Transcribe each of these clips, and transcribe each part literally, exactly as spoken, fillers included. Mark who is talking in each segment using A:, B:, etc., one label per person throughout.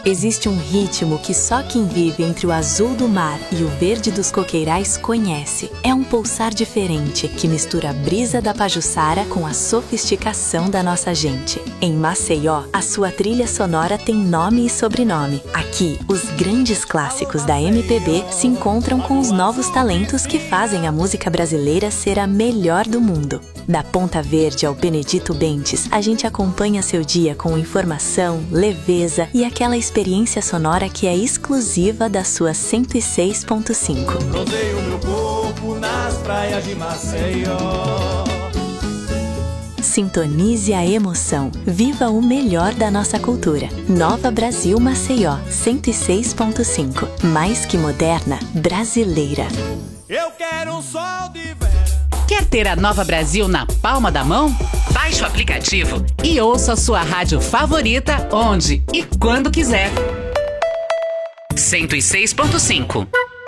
A: Existe um ritmo que só quem vive entre o azul do mar e o verde dos coqueirais conhece. É um pulsar diferente que mistura a brisa da Pajuçara com a sofisticação da nossa gente. Em Maceió, a sua trilha sonora tem nome e sobrenome. Aqui, os grandes clássicos da M P B se encontram com os novos talentos que fazem a música brasileira ser a melhor do mundo. Da Ponta Verde ao Benedito Bentes, a gente acompanha seu dia com informação, leveza e aquela experiência sonora que é exclusiva da sua cento e seis ponto cinco.
B: Rodeio meu corpo nas praias de Maceió.
A: Sintonize a emoção. Viva o melhor da nossa cultura. Nova Brasil Maceió, cento e seis ponto cinco. Mais que moderna, brasileira.
B: Eu quero um sol de verão.
C: Quer ter a Nova Brasil na palma da mão? Baixe o aplicativo e ouça a sua rádio favorita onde e quando quiser. cento e seis ponto cinco.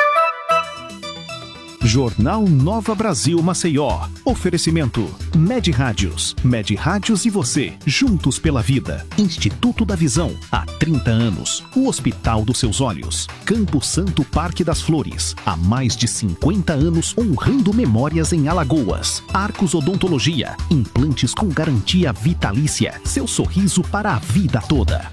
D: Jornal Nova Brasil Maceió. Oferecimento Med Rádios. Med Rádios e você, juntos pela vida. Instituto da Visão, há trinta anos. O Hospital dos Seus Olhos. Campo Santo Parque das Flores, há mais de cinquenta anos honrando memórias em Alagoas. Arcos Odontologia, implantes com garantia vitalícia. Seu sorriso para a vida toda.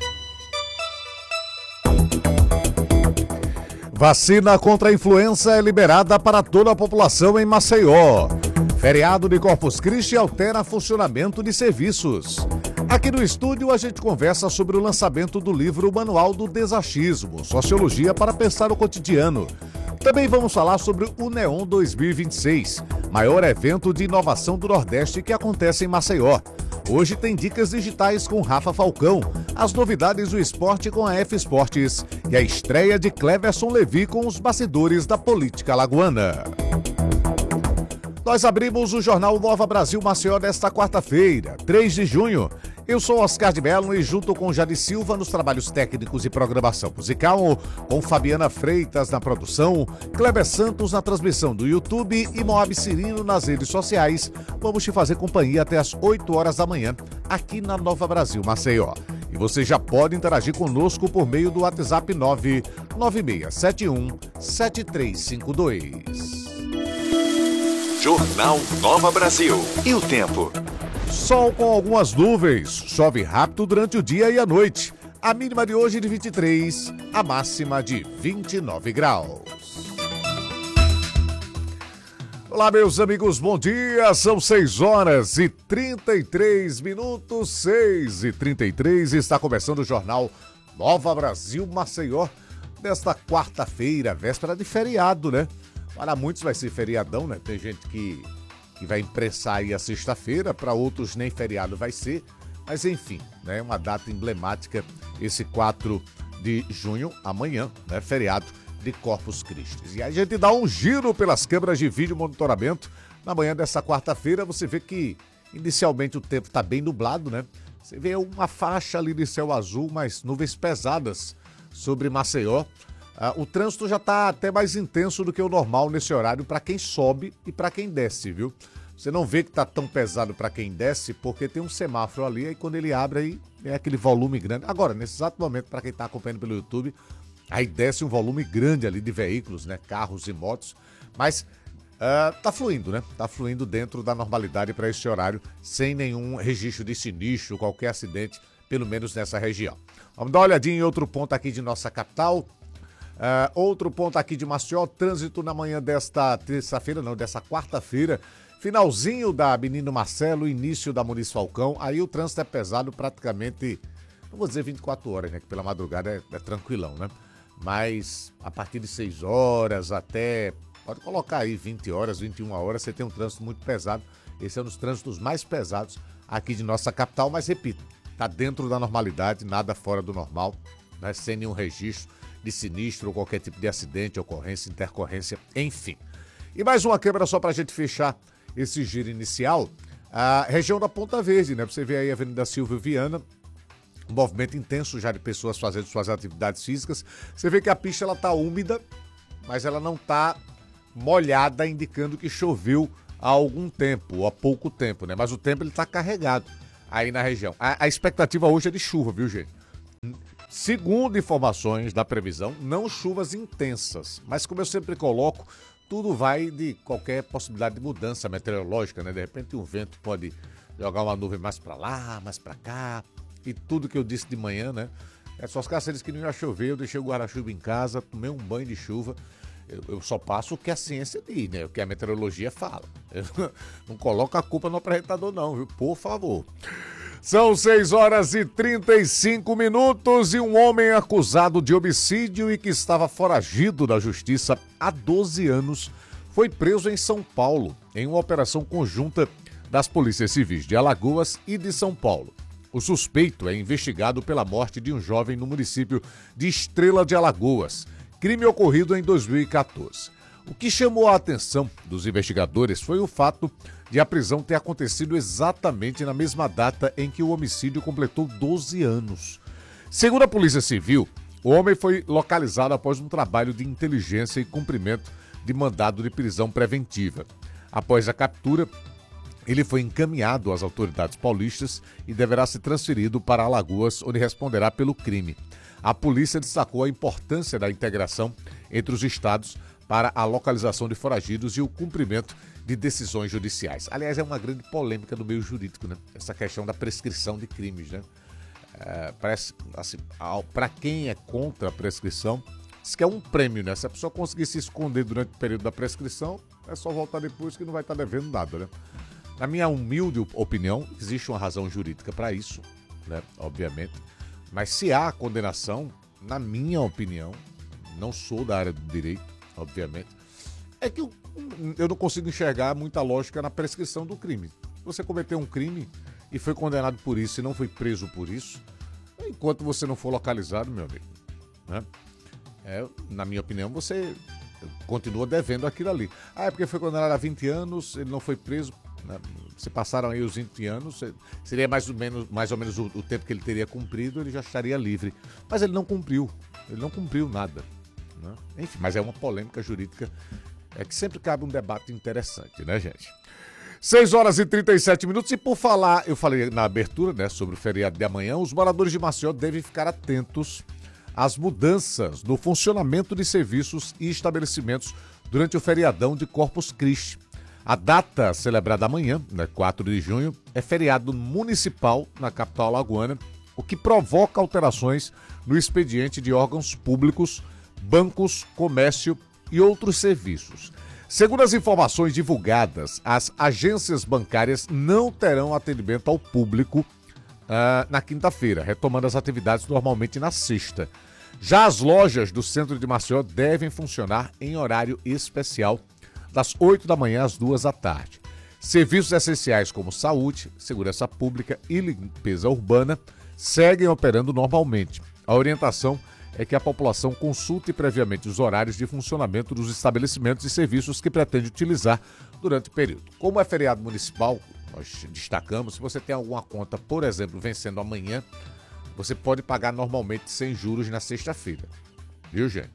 E: Vacina contra a influenza é liberada para toda a população em Maceió. Feriado de Corpus Christi altera funcionamento de serviços. Aqui no estúdio a gente conversa sobre o lançamento do livro Manual do Desachismo, Sociologia para Pensar o Cotidiano. Também vamos falar sobre o Neon dois mil e vinte e seis, maior evento de inovação do Nordeste que acontece em Maceió. Hoje tem dicas digitais com Rafa Falcão, as novidades do esporte com a F Esportes e a estreia de Cleverson Levi com os bastidores da política alagoana. Nós abrimos o Jornal Nova Brasil Maceió desta quarta-feira, três de junho. Eu sou Oscar de Mello e junto com Jade Silva nos trabalhos técnicos e programação musical, com Fabiana Freitas na produção, Kleber Santos na transmissão do YouTube e Moab Cirino nas redes sociais, vamos te fazer companhia até as oito horas da manhã, aqui na Nova Brasil Maceió. E você já pode interagir conosco por meio do WhatsApp nove nove seis sete um sete três cinco dois.
F: Jornal Nova Brasil. E o tempo?
E: Sol com algumas nuvens, chove rápido durante o dia e a noite. A mínima de hoje de vinte e três, a máxima de vinte e nove graus. Olá, meus amigos, bom dia. São seis horas e trinta e três minutos, seis e trinta e três. Está começando o Jornal Nova Brasil Maceió desta quarta-feira, véspera de feriado, né? Para muitos vai ser feriadão, né? Tem gente que... que vai impressar aí a sexta-feira, para outros nem feriado vai ser, mas enfim, né, uma data emblemática, esse quatro de junho, amanhã, né, feriado de Corpus Christi. E aí a gente dá um giro pelas câmeras de vídeo monitoramento, na manhã dessa quarta-feira, você vê que inicialmente o tempo está bem nublado, né, você vê uma faixa ali de céu azul, mas nuvens pesadas sobre Maceió. Ah, o trânsito já está até mais intenso do que o normal nesse horário para quem sobe e para quem desce, viu? Você não vê que está tão pesado para quem desce porque tem um semáforo ali, aí quando ele abre aí é aquele volume grande. Agora, nesse exato momento, para quem está acompanhando pelo YouTube, aí desce um volume grande ali de veículos, né? Carros e motos, mas uh, tá fluindo, né? Tá fluindo dentro da normalidade para esse horário, sem nenhum registro de sinistro, qualquer acidente, pelo menos nessa região. Vamos dar uma olhadinha em outro ponto aqui de nossa capital. Uh, outro ponto aqui de Maceió, trânsito na manhã desta terça-feira, não, dessa quarta-feira, finalzinho da Menino Marcelo, início da Muniz Falcão, aí o trânsito é pesado praticamente, não vou dizer vinte e quatro horas, né, que pela madrugada é, é tranquilão, né, mas a partir de seis horas até, pode colocar aí vinte horas, vinte e uma horas, você tem um trânsito muito pesado, esse é um dos trânsitos mais pesados aqui de nossa capital, mas repito, tá dentro da normalidade, nada fora do normal, né, sem nenhum registro de sinistro ou qualquer tipo de acidente, ocorrência, intercorrência, enfim. E mais uma câmera só para a gente fechar esse giro inicial. A região da Ponta Verde, né? Você vê aí a Avenida Silvio Viana, um movimento intenso já de pessoas fazendo suas atividades físicas. Você vê que a pista ela tá úmida, mas ela não tá molhada, indicando que choveu há algum tempo, ou há pouco tempo, né? Mas o tempo ele tá carregado aí na região. A, a expectativa hoje é de chuva, viu, gente? Segundo informações da previsão, não chuvas intensas, mas como eu sempre coloco, tudo vai de qualquer possibilidade de mudança meteorológica, né? De repente um vento pode jogar uma nuvem mais para lá, mais para cá, e tudo que eu disse de manhã, né? É só os caras dizem que não ia chover, eu deixei o guarda-chuva em casa, tomei um banho de chuva. Eu, eu só passo o que a ciência diz, né? O que a meteorologia fala. Eu não, não coloco a culpa no apresentador não, viu? Por favor. São seis horas e trinta e cinco minutos e um homem acusado de homicídio e que estava foragido da justiça há doze anos foi preso em São Paulo, em uma operação conjunta das polícias civis de Alagoas e de São Paulo. O suspeito é investigado pela morte de um jovem no município de Estrela de Alagoas, crime ocorrido em dois mil e quatorze. O que chamou a atenção dos investigadores foi o fato de a prisão ter acontecido exatamente na mesma data em que o homicídio completou doze anos. Segundo a Polícia Civil, o homem foi localizado após um trabalho de inteligência e cumprimento de mandado de prisão preventiva. Após a captura, ele foi encaminhado às autoridades paulistas e deverá ser transferido para Alagoas, onde responderá pelo crime. A polícia destacou a importância da integração entre os estados para a localização de foragidos e o cumprimento de decisões judiciais. Aliás, é uma grande polêmica do meio jurídico, né? Essa questão da prescrição de crimes, né? É, parece, assim, para quem é contra a prescrição, diz que é um prêmio, né? Se a pessoa conseguir se esconder durante o período da prescrição, é só voltar depois que não vai estar devendo nada, né? Na minha humilde opinião, existe uma razão jurídica para isso, né? Obviamente. Mas se há condenação, na minha opinião, não sou da área do direito, obviamente, é que eu, eu não consigo enxergar muita lógica na prescrição do crime. Você cometeu um crime e foi condenado por isso e não foi preso por isso, enquanto você não for localizado, meu amigo, né? É, na minha opinião, você continua devendo aquilo ali. Ah, é porque foi condenado a vinte anos, ele não foi preso. Se passaram aí os vinte anos, seria mais ou menos, mais ou menos o, o tempo que ele teria cumprido, ele já estaria livre. Mas ele não cumpriu, ele não cumpriu nada, né? Enfim, mas é uma polêmica jurídica, é que sempre cabe um debate interessante, né, gente? seis horas e trinta e sete minutos, e por falar, eu falei na abertura, né, sobre o feriado de amanhã, os moradores de Maceió devem ficar atentos às mudanças no funcionamento de serviços e estabelecimentos durante o feriadão de Corpus Christi. A data celebrada amanhã, né, quatro de junho, é feriado municipal na capital alagoana, o que provoca alterações no expediente de órgãos públicos, bancos, comércio e outros serviços. Segundo as informações divulgadas, as agências bancárias não terão atendimento ao público uh, na quinta-feira, retomando as atividades normalmente na sexta. Já as lojas do centro de Maceió devem funcionar em horário especial, das oito da manhã às duas da tarde. Serviços essenciais como saúde, segurança pública e limpeza urbana seguem operando normalmente. A orientação é que a população consulte previamente os horários de funcionamento dos estabelecimentos e serviços que pretende utilizar durante o período. Como é feriado municipal, nós destacamos, se você tem alguma conta, por exemplo, vencendo amanhã, você pode pagar normalmente sem juros na sexta-feira. Viu, gente?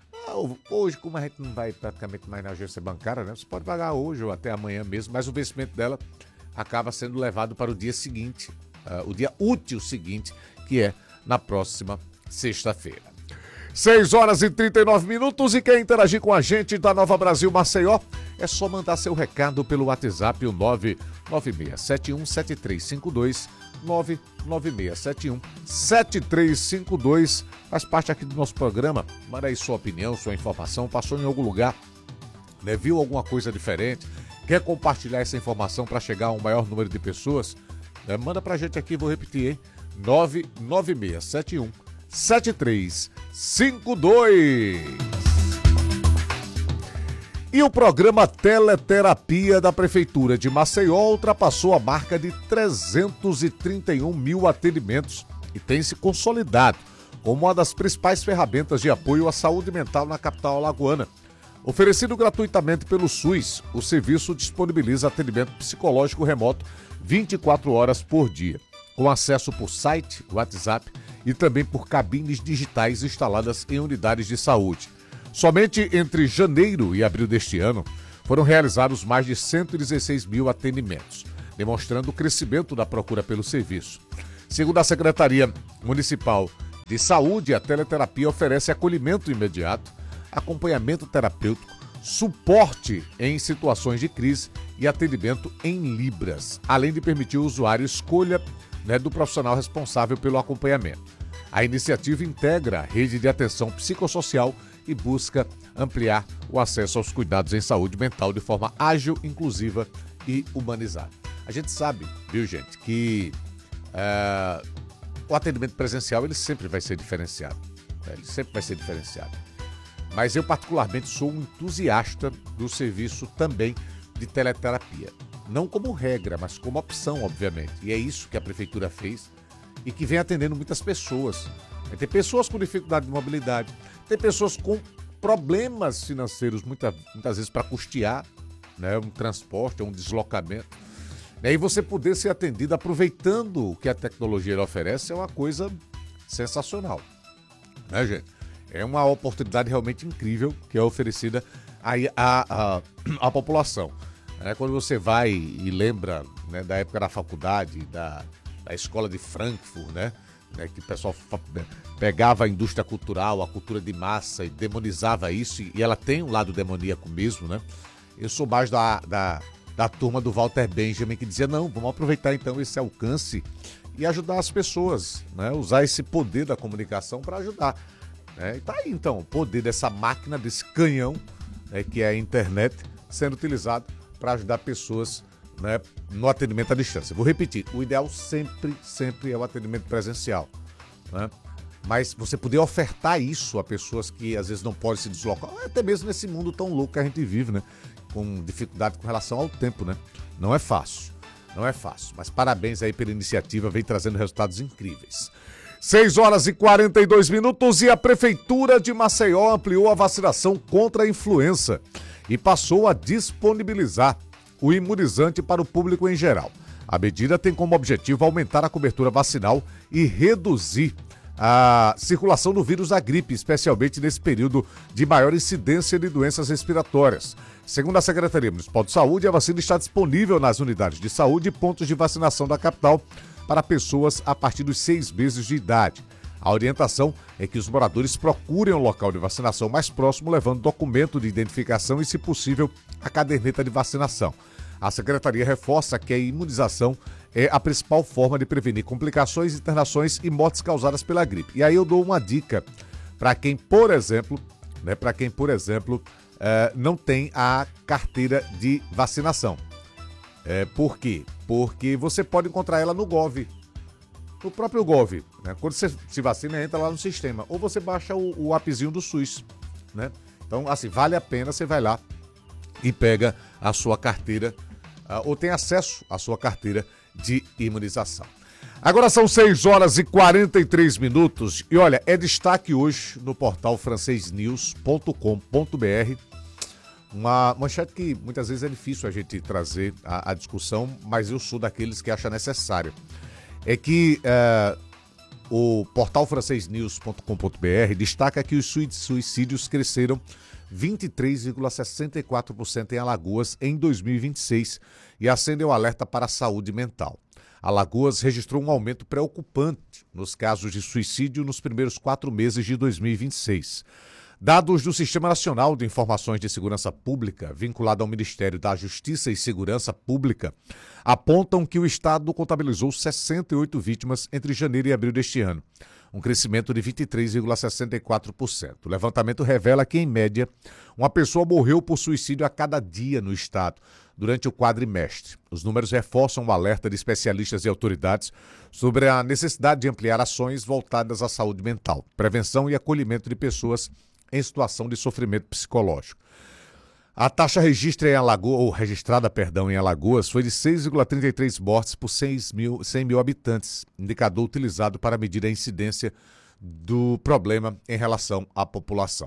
E: Hoje, como a gente não vai praticamente mais na agência bancária, né? Você pode pagar hoje ou até amanhã mesmo, mas o vencimento dela acaba sendo levado para o dia seguinte, uh, o dia útil seguinte, que é na próxima sexta-feira. seis horas e trinta e nove minutos, e quer interagir com a gente da Nova Brasil Maceió? É só mandar seu recado pelo WhatsApp, o nove nove seis sete um sete três cinco dois, nove nove seis sete um sete três cinco dois. Faz parte aqui do nosso programa. Manda aí sua opinião, sua informação. Passou em algum lugar, né? Viu alguma coisa diferente? Quer compartilhar essa informação para chegar a um maior número de pessoas? Né? Manda pra gente aqui, vou repetir, hein? nove nove seis sete um sete três cinco dois. E o programa Teleterapia da Prefeitura de Maceió ultrapassou a marca de trezentos e trinta e um mil atendimentos e tem se consolidado como uma das principais ferramentas de apoio à saúde mental na capital alagoana. Oferecido gratuitamente pelo SUS, o serviço disponibiliza atendimento psicológico remoto vinte e quatro horas por dia, com acesso por site, WhatsApp e também por cabines digitais instaladas em unidades de saúde. Somente entre janeiro e abril deste ano, foram realizados mais de cento e dezesseis mil atendimentos, demonstrando o crescimento da procura pelo serviço. Segundo a Secretaria Municipal de saúde, a teleterapia oferece acolhimento imediato, acompanhamento terapêutico, suporte em situações de crise e atendimento em libras, além de permitir o usuário escolha, né, do profissional responsável pelo acompanhamento. A iniciativa integra a rede de atenção psicossocial e busca ampliar o acesso aos cuidados em saúde mental de forma ágil, inclusiva e humanizada. A gente sabe, viu, gente, que é, o atendimento presencial ele sempre vai ser diferenciado. Né? Ele sempre vai ser diferenciado. Mas eu particularmente sou um entusiasta do serviço também de teleterapia. Não como regra, mas como opção, obviamente. E é isso que a prefeitura fez e que vem atendendo muitas pessoas. Tem pessoas com dificuldade de mobilidade, tem pessoas com problemas financeiros, muita, muitas vezes para custear, né, um transporte, um deslocamento. E aí você poder ser atendido aproveitando o que a tecnologia oferece é uma coisa sensacional. Né, gente? É uma oportunidade realmente incrível que é oferecida à, à, à, à população. É, quando você vai e lembra, né, da época da faculdade, da, da escola de Frankfurt, né, né, que o pessoal pegava a indústria cultural, a cultura de massa e demonizava isso, e, e ela tem um lado demoníaco mesmo, né? Eu sou mais da, da, da turma do Walter Benjamin, que dizia, não, vamos aproveitar então esse alcance e ajudar as pessoas, né? Usar esse poder da comunicação para ajudar. Né? E tá aí então o poder dessa máquina, desse canhão, né, que é a internet, sendo utilizado para ajudar pessoas, né, no atendimento à distância. Vou repetir, o ideal sempre, sempre é o atendimento presencial. Né? Mas você poder ofertar isso a pessoas que às vezes não podem se deslocar, até mesmo nesse mundo tão louco que a gente vive, né? Com dificuldade com relação ao tempo, né? Não é fácil, não é fácil. Mas parabéns aí pela iniciativa, vem trazendo resultados incríveis. seis horas e quarenta e dois minutos e a Prefeitura de Maceió ampliou a vacinação contra a influenza e passou a disponibilizar o imunizante para o público em geral. A medida tem como objetivo aumentar a cobertura vacinal e reduzir a circulação do vírus da gripe, especialmente nesse período de maior incidência de doenças respiratórias. Segundo a Secretaria Municipal de Saúde, a vacina está disponível nas unidades de saúde e pontos de vacinação da capital para pessoas a partir dos seis meses de idade. A orientação é que os moradores procurem o local de vacinação mais próximo, levando documento de identificação e, se possível, a caderneta de vacinação. A Secretaria reforça que a imunização é a principal forma de prevenir complicações, internações e mortes causadas pela gripe. E aí eu dou uma dica para quem, por exemplo, né, para quem, por exemplo, eh, não tem a carteira de vacinação. É, por quê? Porque você pode encontrar ela no Gov, no próprio Gov. Né? Quando você se vacina, entra lá no sistema. Ou você baixa o, o appzinho do SUS. Né? Então, assim, vale a pena, você vai lá e pega a sua carteira, uh, ou tem acesso à sua carteira de imunização. Agora são seis horas e quarenta e três minutos. E olha, é destaque hoje no portal francês news ponto com ponto b r. Uma manchete que muitas vezes é difícil a gente trazer a, a discussão, mas eu sou daqueles que acham necessário. É que uh, o portal francês news ponto com ponto b r destaca que os suicídios cresceram vinte e três vírgula sessenta e quatro por cento em Alagoas em dois mil e vinte e seis e acende o alerta para a saúde mental. Alagoas registrou um aumento preocupante nos casos de suicídio nos primeiros quatro meses de dois mil e vinte e seis. Dados do Sistema Nacional de Informações de Segurança Pública, vinculado ao Ministério da Justiça e Segurança Pública, apontam que o Estado contabilizou sessenta e oito vítimas entre janeiro e abril deste ano, um crescimento de vinte e três vírgula sessenta e quatro por cento. O levantamento revela que, em média, uma pessoa morreu por suicídio a cada dia no Estado durante o quadrimestre. Os números reforçam o alerta de especialistas e autoridades sobre a necessidade de ampliar ações voltadas à saúde mental, prevenção e acolhimento de pessoas em situação de sofrimento psicológico. A taxa registra em Alagoas, ou registrada, perdão, em Alagoas foi de seis vírgula trinta e três mortes por cem mil habitantes, indicador utilizado para medir a incidência do problema em relação à população.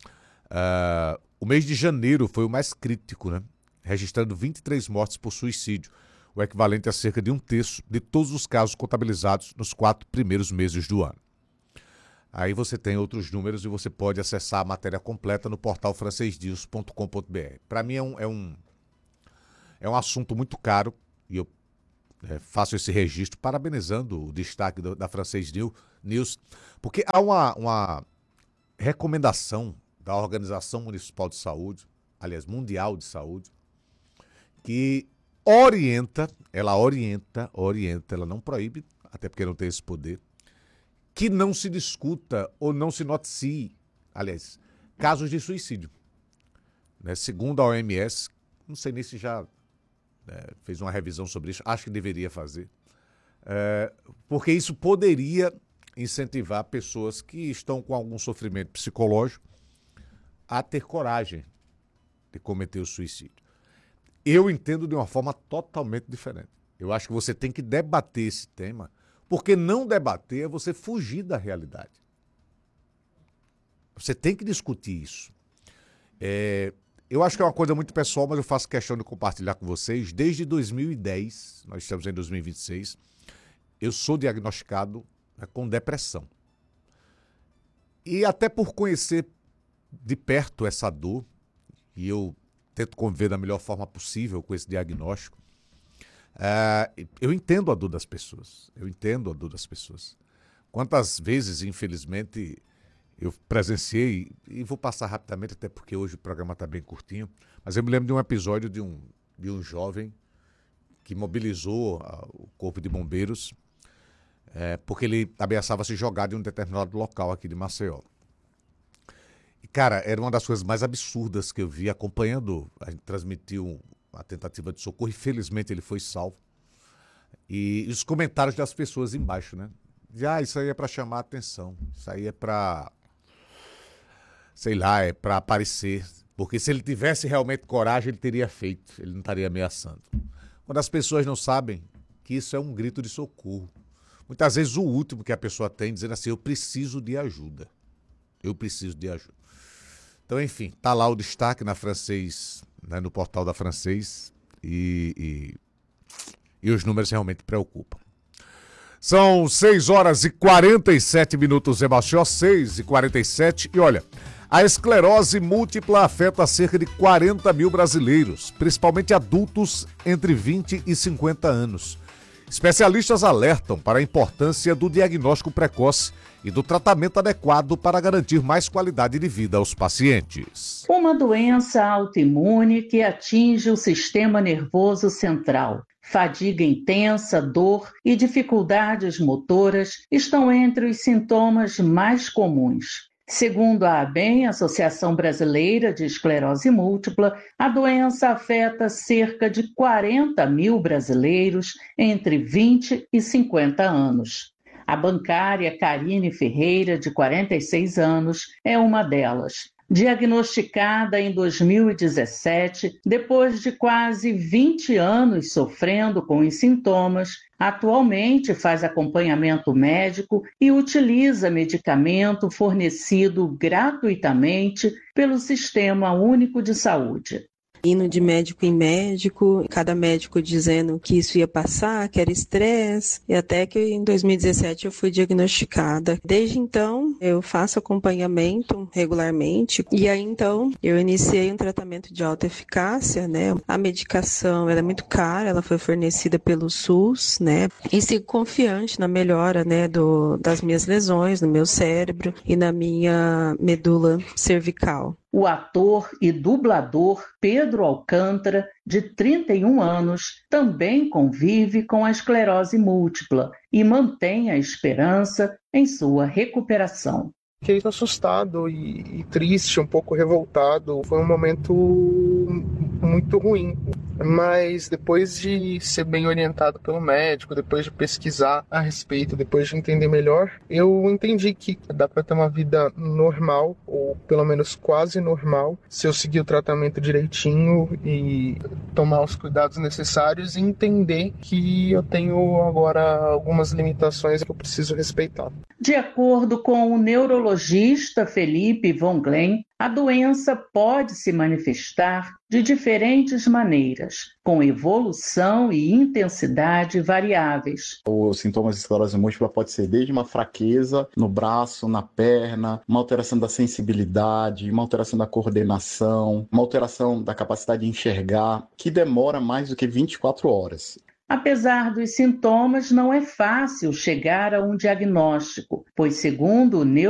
E: Uh, o mês de janeiro foi o mais crítico, né? Registrando vinte e três mortes por suicídio, o equivalente a cerca de um terço de todos os casos contabilizados nos quatro primeiros meses do ano. Aí você tem outros números e você pode acessar a matéria completa no portal francês news ponto com ponto b r. Para mim é um, é, um, é um assunto muito caro e eu É, faço esse registro parabenizando o destaque do, da Francês News, porque há uma, uma recomendação da Organização Municipal de Saúde, aliás, Mundial de Saúde, que orienta, ela orienta, orienta, ela não proíbe, até porque não tem esse poder, que não se discuta ou não se noticie, aliás, casos de suicídio. Né? Segundo a O M S, não sei nem se já é, fez uma revisão sobre isso, acho que deveria fazer, é, porque isso poderia incentivar pessoas que estão com algum sofrimento psicológico a ter coragem de cometer o suicídio. Eu entendo de uma forma totalmente diferente. Eu acho que você tem que debater esse tema, porque não debater é você fugir da realidade. Você tem que discutir isso. É, eu acho que é uma coisa muito pessoal, mas eu faço questão de compartilhar com vocês. Desde dois mil e dez, nós estamos em dois mil e vinte e seis, eu sou diagnosticado, né, com depressão. E até por conhecer de perto essa dor, e eu tento conviver da melhor forma possível com esse diagnóstico, uh, eu entendo a dor das pessoas, eu entendo a dor das pessoas. Quantas vezes, infelizmente, eu presenciei, e vou passar rapidamente, até porque hoje o programa está bem curtinho, mas eu me lembro de um episódio de um, de um jovem que mobilizou uh, o Corpo de Bombeiros, uh, porque ele ameaçava se jogar de um determinado local aqui de Maceió. E, cara, era uma das coisas mais absurdas que eu vi acompanhando. A gente transmitiu a tentativa de socorro e felizmente ele foi salvo. E, e os comentários das pessoas embaixo, né? De, ah, isso aí é para chamar a atenção, isso aí é para, sei lá, é para aparecer. Porque se ele tivesse realmente coragem, ele teria feito, ele não estaria ameaçando. Quando as pessoas não sabem que isso é um grito de socorro. Muitas vezes o último que a pessoa tem, dizendo assim, eu preciso de ajuda. Eu preciso de ajuda. Então, enfim, tá lá o destaque na Francês, né, no portal da Francês, e, e, e os números realmente preocupam. São seis horas e quarenta e sete minutos em Maceió, seis e quarenta e sete, e olha, a esclerose múltipla afeta cerca de quarenta mil brasileiros, principalmente adultos entre vinte e cinquenta anos. Especialistas alertam para a importância do diagnóstico precoce e do tratamento adequado para garantir mais qualidade de vida aos pacientes.
G: Uma doença autoimune que atinge o sistema nervoso central. Fadiga intensa, dor e dificuldades motoras estão entre os sintomas mais comuns. Segundo a ABEM, Associação Brasileira de Esclerose Múltipla, a doença afeta cerca de quarenta mil brasileiros entre vinte e cinquenta anos. A bancária Karine Ferreira, de quarenta e seis anos, é uma delas. Diagnosticada em dois mil e dezessete, depois de quase vinte anos sofrendo com os sintomas, atualmente faz acompanhamento médico e utiliza medicamento fornecido gratuitamente pelo Sistema Único de Saúde.
H: Indo de médico em médico, cada médico dizendo que isso ia passar, que era estresse, e até que em dois mil e dezessete eu fui diagnosticada. Desde então, eu faço acompanhamento regularmente, e aí então eu iniciei um tratamento de alta eficácia, né? A medicação ela é muito cara, ela foi fornecida pelo SUS, né? E sigo confiante na melhora, né, do, das minhas lesões, no meu cérebro e na minha medula cervical.
G: O ator e dublador Pedro Alcântara, de trinta e um anos, também convive com a esclerose múltipla e mantém a esperança em sua recuperação.
I: Fiquei assustado e, e triste, um pouco revoltado. Foi um momento muito ruim. Mas depois de ser bem orientado pelo médico, depois de pesquisar a respeito, depois de entender melhor, eu entendi que dá para ter uma vida normal, ou pelo menos quase normal, se eu seguir o tratamento direitinho e tomar os cuidados necessários e entender que eu tenho agora algumas limitações que eu preciso respeitar.
G: De acordo com o neurologista Felipe Von Glen, a doença pode se manifestar de diferentes maneiras, com evolução e intensidade variáveis.
J: Os sintomas de esclerose múltipla pode ser desde uma fraqueza no braço, na perna, uma alteração da sensibilidade, uma alteração da coordenação, uma alteração da capacidade de enxergar, que demora mais do que vinte e quatro horas.
G: Apesar dos sintomas, não é fácil chegar a um diagnóstico, pois, segundo o